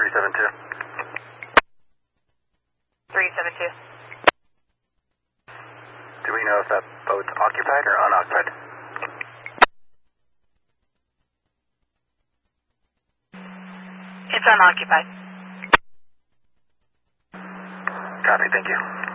372. 372. Do we know if that boat's occupied or unoccupied? It's unoccupied. Copy, thank you.